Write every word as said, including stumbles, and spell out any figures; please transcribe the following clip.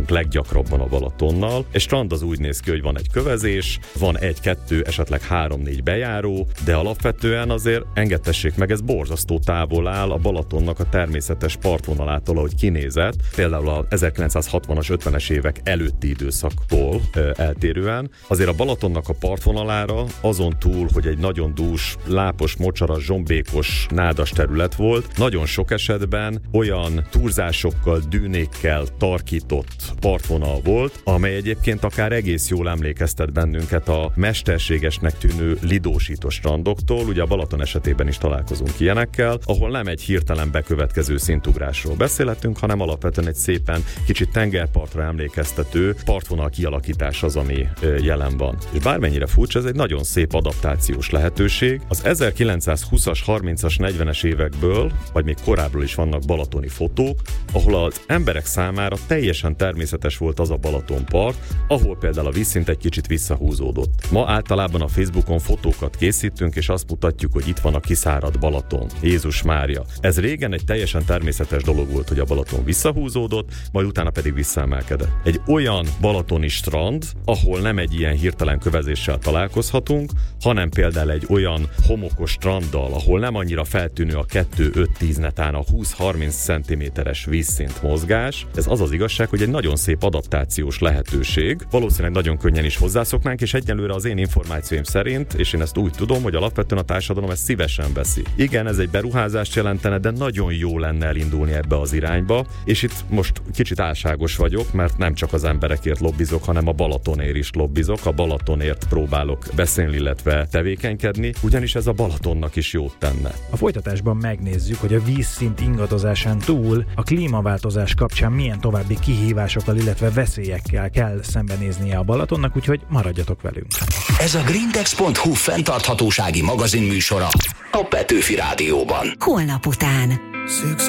találkozunk leggyakrabban a Balatonnal. Egy strand az úgy néz ki, hogy van egy kövezés, van egy-kettő, esetleg három-négy bejáró, de alapvetően azért engedtessék meg, ez borzasztó távol áll a Balatonnak a természetes partvonalától, ahogy kinézett, például a ezerkilencszázhatvanas, ötvenes évek előtti időszaktól ö, eltérően. Azért a Balatonnak a partvonalára azon túl, hogy egy nagyon dús, lápos, mocsaras, zsombékos, nádas terület volt, nagyon sok esetben olyan túrzásokkal, dűnékkel tarkított partvonal volt, amely egyébként akár egész jól emlékeztet bennünket a mesterségesnek tűnő lidósító strandoktól. Ugye a Balaton esetében is találkozunk ilyenekkel, ahol nem egy hirtelen bekövetkező szintugrásról beszélhetünk, hanem alapvetően egy szépen kicsit tengerpartra emlékeztető partvonal kialakítás az, ami jelen van. És bármennyire furcsa, ez egy nagyon szép adaptációs lehetőség. Az ezerkilencszázhúszas, harmincas, negyvenes évekből, vagy még korábbról is vannak balatoni fotók, ahol az emberek számára teljesen természetes volt az a Balatonpart, ahol például a vízszint egy kicsit visszahúzódott. Ma általában a Facebookon fotókat készítünk, és azt mutatjuk, hogy itt van a kiszáradt Balaton. Jézus Mária. Ez régen egy teljesen természetes dolog volt, hogy a Balaton visszahúzódott, majd utána pedig visszaemelkedett. Egy olyan balatoni strand, ahol nem egy ilyen hirtelen kövezéssel találkozhatunk, hanem például egy olyan homokos stranddal, ahol nem annyira feltűnő a kettő-öt-tíz netán a húsz-harminc centiméteres vízszint mozgás. Ez az az igazság, hogy egy nagyon szép adaptációs lehetőség. Valószínűleg nagyon könnyen is hozzászoknánk, és egyelőre az én információim szerint, és én ezt úgy tudom, hogy alapvetően a társadalom ezt szívesen veszi. Igen, ez egy beruházást jelentene, de nagyon jó lenne elindulni ebbe az irányba, és itt most kicsit álságos vagyok, mert nem csak az emberekért lobbizok, hanem a Balatonért is lobbizok, a Balatonért próbálok beszélni, illetve tevékenykedni, ugyanis ez a Balatonnak is jót tenne. A folytatásban megnézzük, hogy a vízszint ingadozásán túl a klímaváltozás kapcsán milyen további kihívásokkal, illetve veszélyekkel kell szembenéznie a Balatonnak, úgyhogy maradjatok velünk. Ez a greentext pont hu fenntarthatósági magazinműsora a Petőfi Rádióban. Holnap után. Szűk